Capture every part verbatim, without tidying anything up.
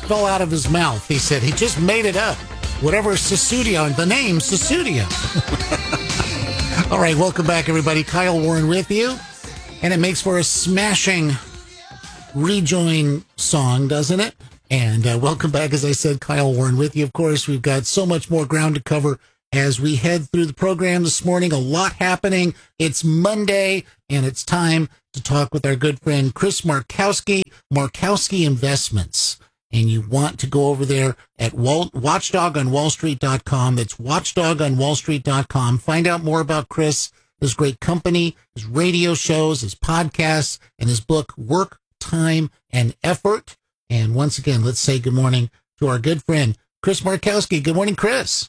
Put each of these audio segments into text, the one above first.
just fell out of his mouth. He said he just made it up. Whatever Susudio, the name Susudio. All right, welcome back, everybody. Kyle Warren with you. And it makes for a smashing rejoin song, doesn't it? And uh, welcome back, as I said, Kyle Warren with you. Of course, we've got so much more ground to cover as we head through the program this morning. A lot happening. It's Monday, and it's time to talk with our good friend Chris Markowski, Markowski Investments. And you want to go over there at Wall, watchdog on wall street dot com. That's watchdog on wall street dot com. Find out more about Chris, his great company, his radio shows, his podcasts, and his book, Work, Time, and Effort. And once again, let's say good morning to our good friend, Chris Markowski. Good morning, Chris.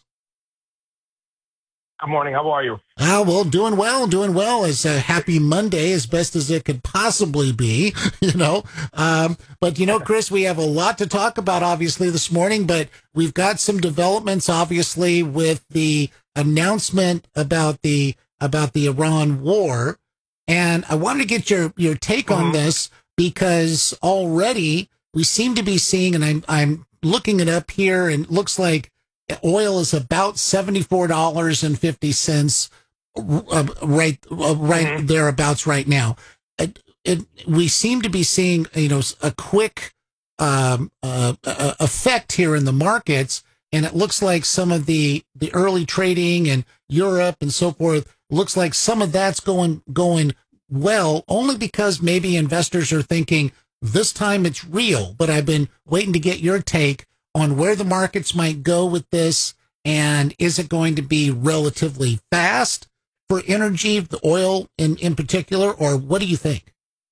Good morning. How are you? Ah, well, doing well, doing well. It's a happy Monday, as best as it could possibly be, you know. Um, but, you know, Chris, we have a lot to talk about, obviously, this morning, but we've got some developments, obviously, with the announcement about the about the Iran war. And I wanted to get your, your take mm-hmm. on this, because already we seem to be seeing, and I'm, I'm looking it up here, and it looks like oil is about seventy-four dollars and fifty cents, uh, right, uh, right mm-hmm. thereabouts right now. It, it, we seem to be seeing, you know, a quick um, uh, uh, effect here in the markets, and it looks like some of the, the early trading in Europe and so forth looks like some of that's going going well, only because maybe investors are thinking this time it's real. But I've been waiting to get your take on where the markets might go with this, and is it going to be relatively fast for energy, the oil in, in particular, or what do you think?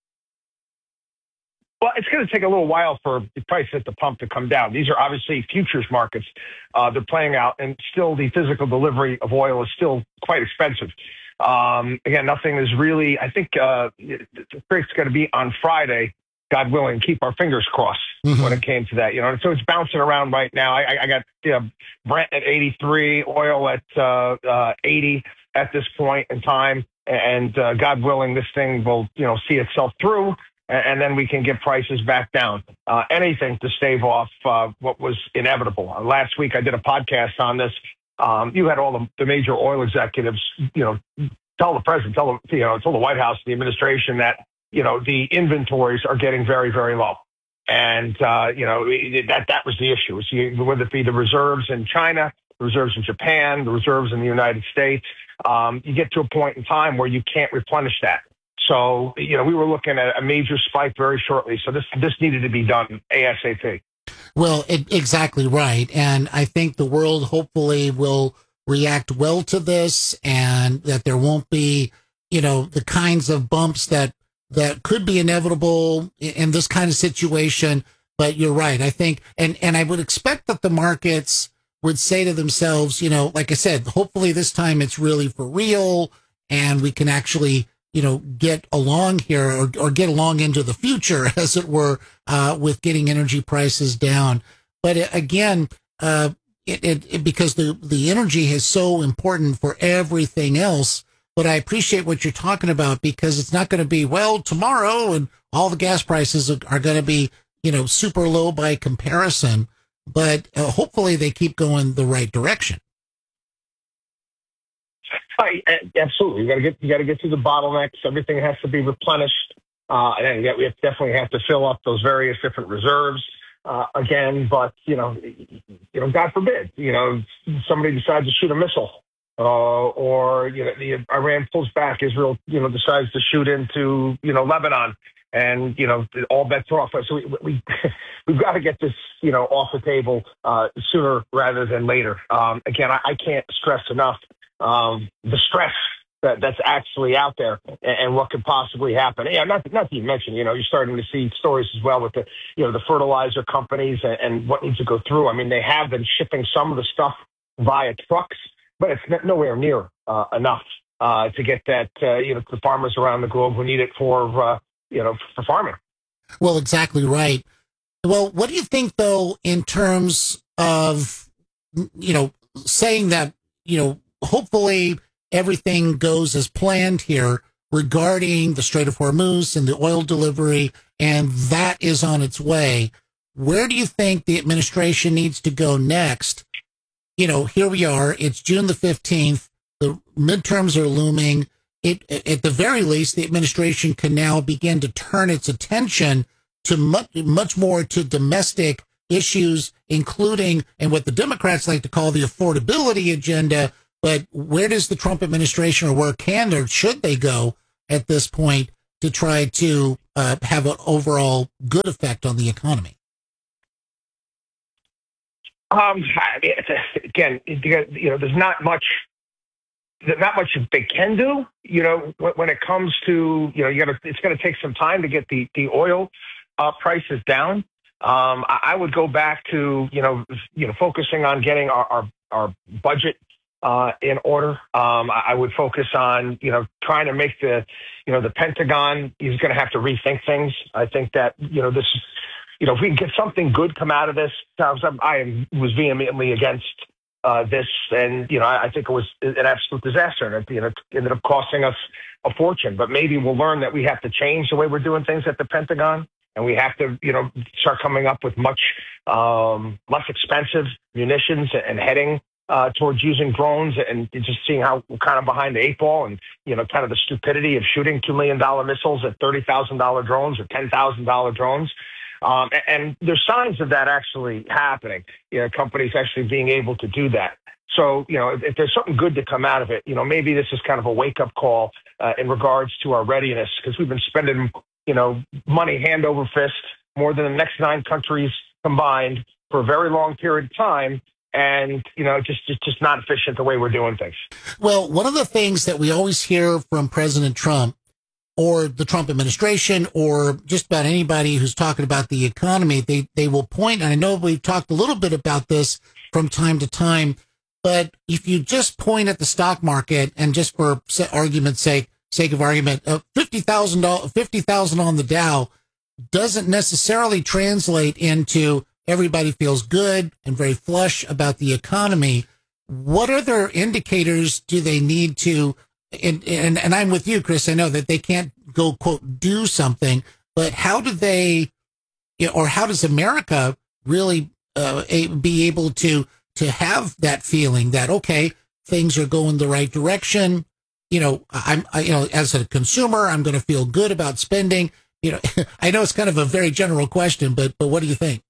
Well, it's going to take a little while for the price at the pump to come down. These are obviously futures markets. Uh, they're playing out, and still the physical delivery of oil is still quite expensive. Um, again, nothing is really, I think uh, the break's going to be on Friday, God willing, keep our fingers crossed mm-hmm. when it came to that, you know. So it's bouncing around right now. I, I got you know, Brent at eighty-three, oil at uh, uh, eighty at this point in time, and uh, God willing, this thing will, you know, see itself through, and, and then we can get prices back down. Uh, anything to stave off uh, what was inevitable. Uh, last week, I did a podcast on this. Um, you had all the, the major oil executives, you know, tell the president, tell the, you know, tell the White House, the administration that, you know, the inventories are getting very, very low. And, uh, you know, that that was the issue. So whether it be the reserves in China, the reserves in Japan, the reserves in the United States, um, you get to a point in time where you can't replenish that. So, you know, we were looking at a major spike very shortly. So this this needed to be done ASAP. Well, it, exactly right. And I think the world hopefully will react well to this, and that there won't be, you know, the kinds of bumps that that could be inevitable in this kind of situation. But you're right. I think, and, and I would expect that the markets would say to themselves, you know, like I said, hopefully this time it's really for real, and we can actually, you know, get along here, or, or get along into the future, as it were, uh, with getting energy prices down. But it, again, uh, it, it, it, because the, the energy is so important for everything else. But I appreciate what you're talking about, because it's not going to be, well, tomorrow and all the gas prices are, are going to be, you know, super low by comparison. But uh, hopefully they keep going the right direction. Right, absolutely. You got to get you got to get through the bottlenecks. Everything has to be replenished, uh, and we have, definitely have to fill up those various different reserves uh, again. But you know, you know, God forbid, you know, somebody decides to shoot a missile. Uh, or, you know, the Iran pulls back, Israel, you know, decides to shoot into, you know, Lebanon, and, you know, all bets are off. So we, we, we've got to get this, you know, off the table uh, sooner rather than later. Um, again, I, I can't stress enough um, the stress that, that's actually out there, and, and what could possibly happen. Yeah, not, not to mention, you know, you're starting to see stories as well with the, you know, the fertilizer companies and, and what needs to go through. I mean, they have been shipping some of the stuff via trucks, but it's nowhere near uh, enough uh, to get that, uh, you know, to the farmers around the globe who need it for, uh, you know, for farming. Well, exactly right. Well, what do you think, though, in terms of, you know, saying that, you know, hopefully everything goes as planned here regarding the Strait of Hormuz and the oil delivery, and that is on its way. where do you think the administration needs to go next? You know, here we are. It's June the fifteenth. The midterms are looming. It, at the very least, the administration can now begin to turn its attention to much, much more to domestic issues, including, and what the Democrats like to call the affordability agenda. But where does the Trump administration, or where can or should they go at this point to try to uh, have an overall good effect on the economy? Um, I mean, it's a, again, you know, there's not much. Not much they can do, you know, when it comes to, you know, you got to, it's going to take some time to get the, the oil uh, prices down. Um, I, I would go back to, you know, you know, focusing on getting our, our, our budget uh, in order. Um, I, I would focus on, you know, trying to make the, you know, the Pentagon is going to have to rethink things. I think that, you know, this, you know, if we can get something good come out of this, I was vehemently against Uh, this, and you know, I, I think it was an absolute disaster, and it, you know, it ended up costing us a fortune. But maybe we'll learn that we have to change the way we're doing things at the Pentagon, and we have to, you know, start coming up with much um, less expensive munitions and heading uh, towards using drones, and just seeing how we're kind of behind the eight ball, and you know, kind of the stupidity of shooting two million dollar missiles at thirty thousand dollar drones or ten thousand dollar drones. Um, and, and there's signs of that actually happening, you know, companies actually being able to do that. So, you know, if, if there's something good to come out of it, you know, maybe this is kind of a wake-up call uh, in regards to our readiness, because we've been spending, you know, money hand over fist more than the next nine countries combined for a very long period of time. And, you know, just, just, just not efficient the way we're doing things. Well, one of the things that we always hear from President Trump, or the Trump administration, or just about anybody who's talking about the economy, they, they will point, and I know we've talked a little bit about this from time to time, but if you just point at the stock market, and just for argument's sake, sake of argument, uh, fifty thousand fifty thousand on the Dow doesn't necessarily translate into everybody feels good and very flush about the economy. What other indicators do they need to And, and and I'm with you, Chris. I know that they can't go, quote, do something, but how do they, or how does America really uh, a, be able to to have that feeling that, okay, things are going the right direction? You know, I'm, I, you know, as a consumer, I'm going to feel good about spending. You know, I know it's kind of a very general question, but but what do you think?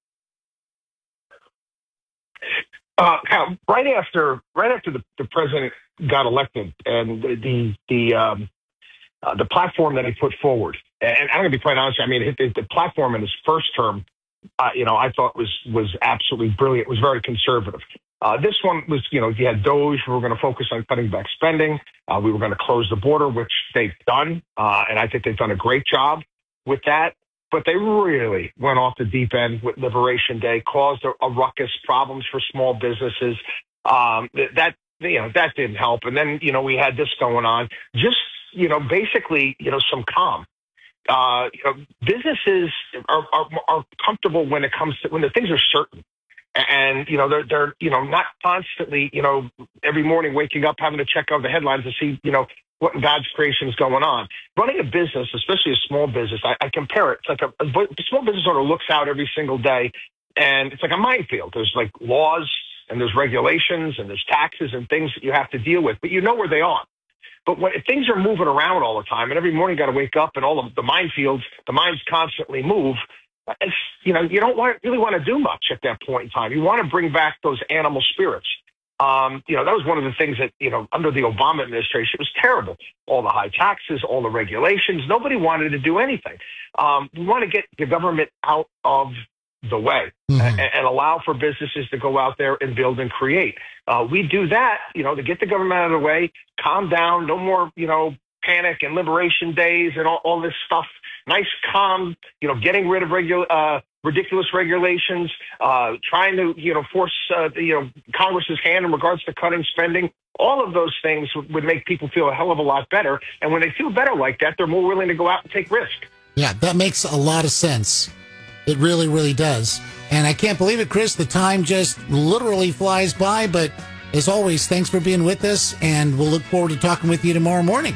Uh, right after, right after the, the president got elected, and the the the, um, uh, the platform that he put forward, and I'm going to be quite honest. I mean, the, the platform in his first term, uh, you know, I thought was was absolutely brilliant. It was very conservative. Uh, this one was, you know, you had Doge. We were going to focus on cutting back spending. Uh, we were going to close the border, which they've done, uh, and I think they've done a great job with that. But they really went off the deep end with Liberation Day, caused a, a ruckus, problems for small businesses. Um, that, you know, that didn't help. And then, you know, we had this going on. Just, you know, basically, you know, some calm. Uh, you know, businesses are, are, are comfortable when it comes to, when the things are certain. And, you know, they're, they're, you know, not constantly, you know, every morning waking up, having to check out the headlines to see, you know, what in God's creation is going on. Running a business, especially a small business, I, I compare it. It's like a, a small business owner looks out every single day, and it's like a minefield. There's like laws, and there's regulations, and there's taxes and things that you have to deal with, but you know where they are. But when if things are moving around all the time, and every morning you got to wake up, and all of the minefields, the mines constantly move, it's, you know, you don't want, really want to do much at that point in time. You want to bring back those animal spirits. Um, you know, that was one of the things that, you know, under the Obama administration, it was terrible. All the high taxes, all the regulations, nobody wanted to do anything. Um, we want to get the government out of the way, mm-hmm. and, and allow for businesses to go out there and build and create. Uh, we do that, you know, to get the government out of the way, calm down, no more, you know, panic and liberation days and all, all this stuff. Nice, calm, you know, getting rid of regular, uh, ridiculous regulations, uh, trying to, you know, force, uh, the, you know, Congress's hand in regards to cutting spending. All of those things would make people feel a hell of a lot better. And when they feel better like that, they're more willing to go out and take risk. Yeah, that makes a lot of sense. It really, really does. And I can't believe it, Chris. The time just literally flies by. But as always, thanks for being with us. And we'll look forward to talking with you tomorrow morning.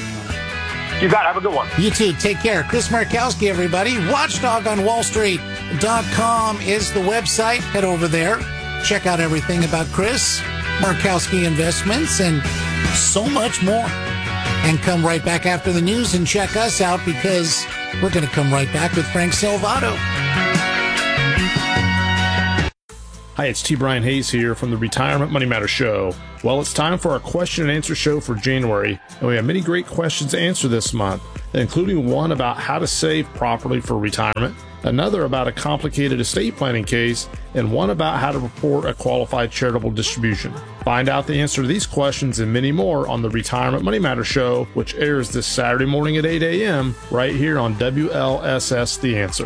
You got it. Have a good one. You too. Take care. Chris Markowski, everybody. Watchdog on Wall Street. dot com is the website. Head over there. Check out everything about Chris, Markowski Investments, and so much more. And come right back after the news and check us out, because we're going to come right back with Frank Salvato. Hi, it's T. Brian Hayes here from the Retirement Money Matter Show. Well, it's time for our question and answer show for January, and we have many great questions to answer this month, including one about how to save properly for retirement, another about a complicated estate planning case, and one about how to report a qualified charitable distribution. Find out the answer to these questions and many more on the Retirement Money Matter Show, which airs this Saturday morning at eight a.m. right here on W L S S The Answer.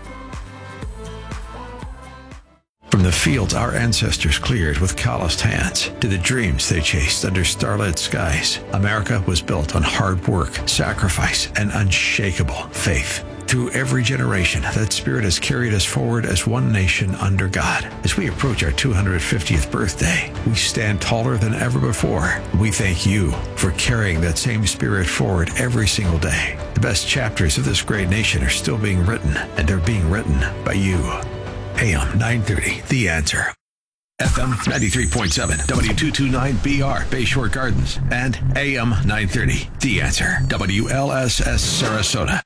From the fields our ancestors cleared with calloused hands to the dreams they chased under starlit skies, America was built on hard work, sacrifice, and unshakable faith. Through every generation, that spirit has carried us forward as one nation under God. As we approach our two hundred fiftieth birthday, we stand taller than ever before. We thank you for carrying that same spirit forward every single day. The best chapters of this great nation are still being written, and they're being written by you. A M nine thirty, The Answer. F M ninety-three point seven, W two twenty-nine B R, Bayshore Gardens. And A M nine thirty, The Answer, W L S S Sarasota.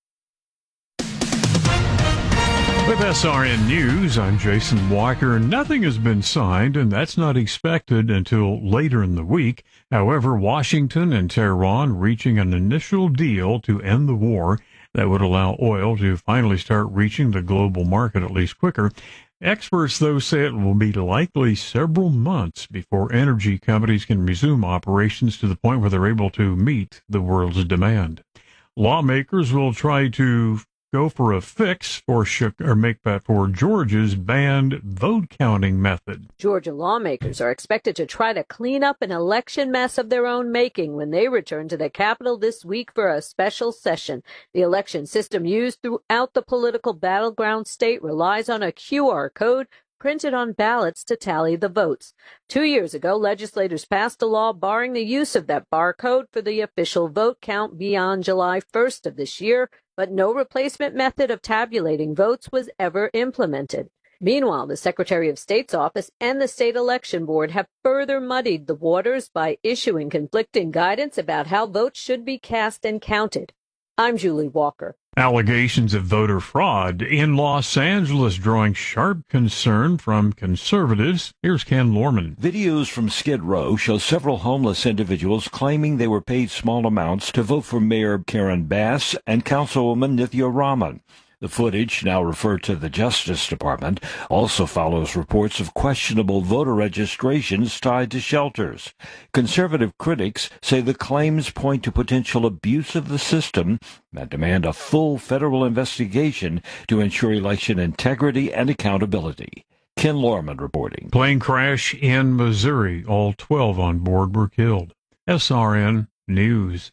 With S R N News, I'm Jason Walker. Nothing has been signed, and that's not expected until later in the week. However, Washington and Tehran reaching an initial deal to end the war that would allow oil to finally start reaching the global market at least quicker. Experts, though, say it will be likely several months before energy companies can resume operations to the point where they're able to meet the world's demand. Lawmakers will try to go for a fix for or make that for Georgia's banned vote counting method. Georgia lawmakers are expected to try to clean up an election mess of their own making when they return to the Capitol this week for a special session. The election system used throughout the political battleground state relies on a Q R code printed on ballots to tally the votes. Two years ago, legislators passed a law barring the use of that barcode for the official vote count beyond July first of this year, but no replacement method of tabulating votes was ever implemented. Meanwhile, the Secretary of State's office and the State Election Board have further muddied the waters by issuing conflicting guidance about how votes should be cast and counted. I'm Julie Walker. Allegations of voter fraud in Los Angeles drawing sharp concern from conservatives. Here's Ken Lorman. Videos from Skid Row show several homeless individuals claiming they were paid small amounts to vote for Mayor Karen Bass and Councilwoman Nithya Raman. The footage, now referred to the Justice Department, also follows reports of questionable voter registrations tied to shelters. Conservative critics say the claims point to potential abuse of the system and demand a full federal investigation to ensure election integrity and accountability. Ken Lorman reporting. Plane crash in Missouri. All twelve on board were killed. S R N News.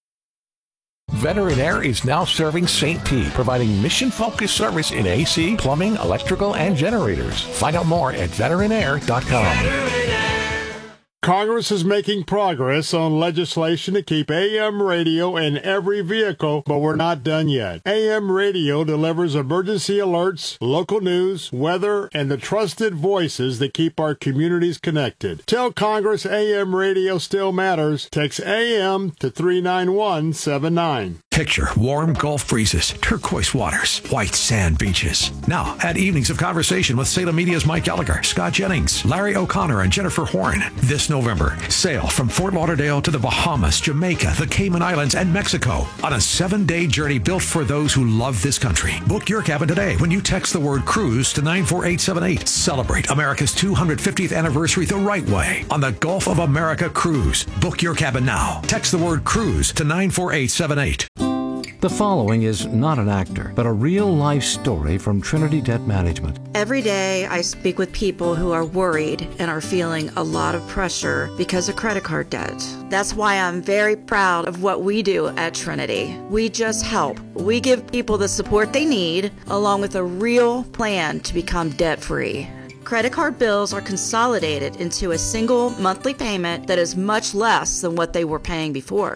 Veteran Air is now serving Saint Pete, providing mission-focused service in A C, plumbing, electrical, and generators. Find out more at veteran air dot com. Congress is making progress on legislation to keep A M radio in every vehicle, but we're not done yet. A M radio delivers emergency alerts, local news, weather, and the trusted voices that keep our communities connected. Tell Congress A M radio still matters. Text A M to three nine one seven nine. Picture warm Gulf breezes, turquoise waters, white sand beaches. Now, add evenings of conversation with Salem Media's Mike Gallagher, Scott Jennings, Larry O'Connor, and Jennifer Horn. This November, sail from Fort Lauderdale to the Bahamas, Jamaica, the Cayman Islands, and Mexico on a seven-day journey built for those who love this country. Book your cabin today when you text the word cruise to nine four eight seven eight. Celebrate America's two hundred fiftieth anniversary the right way on the Gulf of America Cruise. Book your cabin now. Text the word cruise to nine four eight seven eight. The following is not an actor, but a real-life story from Trinity Debt Management. Every day I speak with people who are worried and are feeling a lot of pressure because of credit card debt. That's why I'm very proud of what we do at Trinity. We just help. We give people the support they need, along with a real plan to become debt-free. Credit card bills are consolidated into a single monthly payment that is much less than what they were paying before.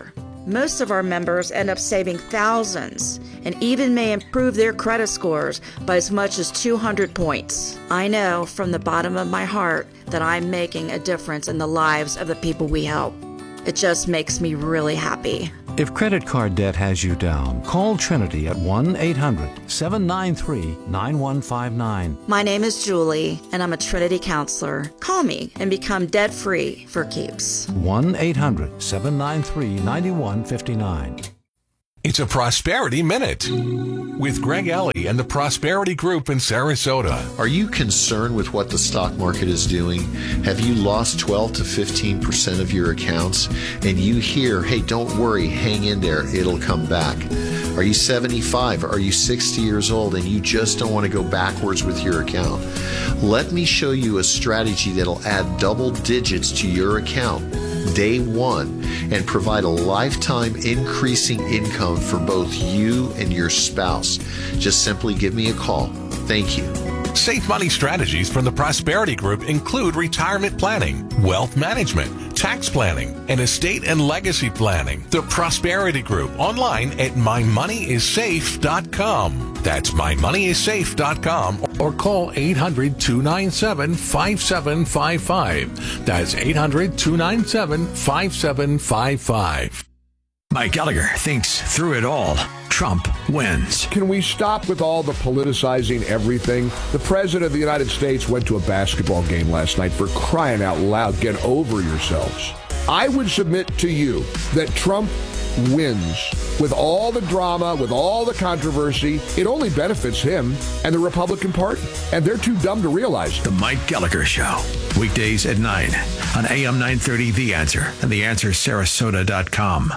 Most of our members end up saving thousands and even may improve their credit scores by as much as two hundred points. I know from the bottom of my heart that I'm making a difference in the lives of the people we help. It just makes me really happy. If credit card debt has you down, call Trinity at one eight hundred seven nine three nine one five nine. My name is Julie, and I'm a Trinity counselor. Call me and become debt-free for keeps. one eight hundred seven nine three nine one five nine. It's a Prosperity Minute with Greg Ellie and the Prosperity Group in Sarasota. Are you concerned with what the stock market is doing? Have you lost twelve to fifteen percent of your accounts? And you hear, hey, don't worry, hang in there, it'll come back. Are you seventy-five? Are you sixty years old and you just don't want to go backwards with your account? Let me show you a strategy that'll add double digits to your account day one and provide a lifetime increasing income for both you and your spouse. Just simply give me a call. Thank you. Safe money strategies from the Prosperity Group include retirement planning, wealth management, tax planning, and estate and legacy planning. The Prosperity Group online at my money is safe dot com. That's my money is safe dot com or call eight hundred two nine seven five seven five five. That's eight hundred two nine seven five seven five five. Mike Gallagher thinks through it all, Trump wins. Can we stop with all the politicizing everything? The President of the United States went to a basketball game last night. For crying out loud, get over yourselves. I would submit to you that Trump wins. With all the drama, with all the controversy, it only benefits him and the Republican Party. And they're too dumb to realize. The Mike Gallagher Show, weekdays at nine on A M nine thirty The Answer and the answer sarasota dot com.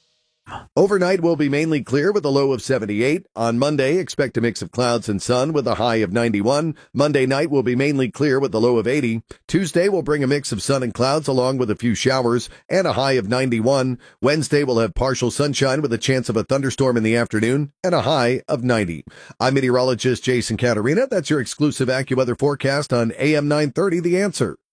Overnight will be mainly clear with a low of seventy-eight. On Monday, expect a mix of clouds and sun with a high of ninety-one. Monday night will be mainly clear with a low of eighty. Tuesday will bring a mix of sun and clouds along with a few showers and a high of ninety-one. Wednesday will have partial sunshine with a chance of a thunderstorm in the afternoon and a high of ninety. I'm meteorologist Jason Caterina. That's your exclusive AccuWeather forecast on A M nine thirty The Answer.